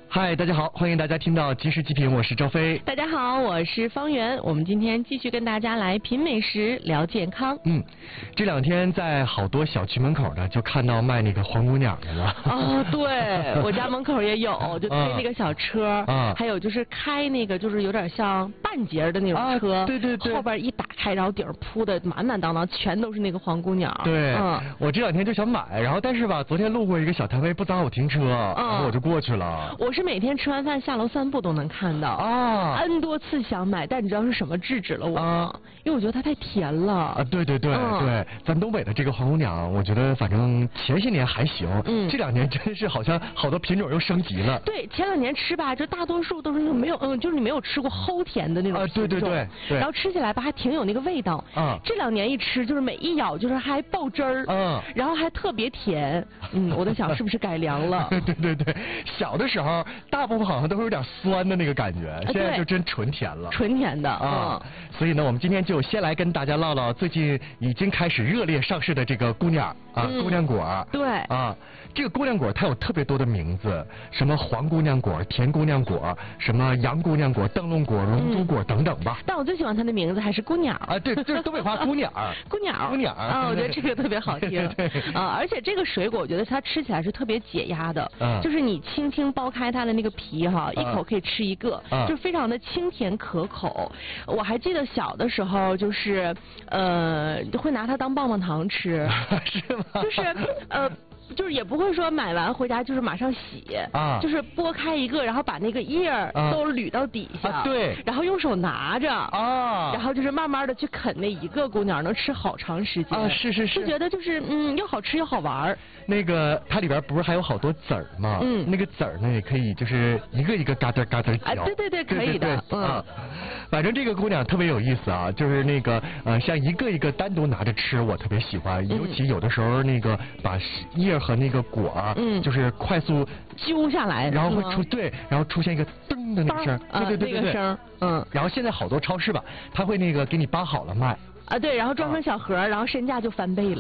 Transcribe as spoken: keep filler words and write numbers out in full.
嗨，大家好，欢迎大家听到即时极品，我是周飞。 大家好，我是方圆。我们今天继续跟大家来品美食、聊健康。 嗯，这两天在好多小区门口呢，就看到卖那个黄姑娘的了。 哦，对，我家门口也有，就推那个小车，啊，还有就是开那个就是有点像半截的那种车， 啊、对对对， 后边一打开，然后顶铺的满满当当，全都是那个黄姑娘。 对， 嗯， 我这两天就想买，然后但是吧，昨天路过一个小摊位不让我停车，嗯，然后我就过去了。 我是每天吃完饭下楼散步都能看到啊 ，N 多次想买，但你知道是什么制止了我吗？啊、因为我觉得它太甜了。 啊，对对对、嗯、对，咱东北的这个黄姑娘，我觉得反正前些年还行，嗯，这两年真是好像好多品种又升级了。 对，前两年吃吧，就大多数都是没有，嗯，就是你没有吃过齁甜的那种。啊， 对对对对。 然后吃起来吧，还挺有那个味道。啊。这两年一吃，就是每一咬就是还爆汁儿。嗯。然后还特别甜，嗯，我在想是不是改良了？ 对对对，小的时候大部分好像都会有点酸的那个感觉，现在就真纯甜了。 纯甜的啊、 嗯。所以呢，我们今天就先来跟大家唠唠最近已经开始热烈上市的这个姑娘啊，嗯、姑娘果。 对。 啊，这个姑娘果它有特别多的名字，什么黄姑娘果、甜姑娘果，什么洋姑娘果、灯笼果、龙珠果等等吧。 嗯、但我最喜欢它的名字还是姑鸟啊，对，就是东北话姑鸟。 姑鸟。 姑鸟啊，我觉得这个特别好听。 对对对啊，而且这个水果我觉得它吃起来是特别解压的，嗯、就是你轻轻剥开它的那个皮哈，一口可以吃一个，嗯、就非常的清甜可口。我还记得小的时候就是呃会拿它当棒棒糖吃， 是吗？ 就是呃。就是也不会说买完回家就是马上洗，啊，就是剥开一个，然后把那个叶儿都捋到底下， 啊，对， 然后用手拿着，啊，然后就是慢慢的去啃那一个姑娘，能吃好长时间， 啊，是是是， 就觉得就是嗯又好吃又好玩。 那个它里边不是还有好多籽儿吗？嗯，那个籽儿呢也可以就是一个一个嘎噔嘎噔嚼， 啊，对对对，可以的， 对对对嗯，反正这个姑娘特别有意思啊，就是那个呃像一个一个单独拿着吃，我特别喜欢，尤其有的时候那个把叶和那个果儿，嗯，就是快速揪下来， 然后会出对，然后出现一个噔的那个声，对对对对对，那个声，嗯， 然后现在好多超市吧，它会那个给你扒好了卖。 啊，对，然后装成小盒，然后身价就翻倍了。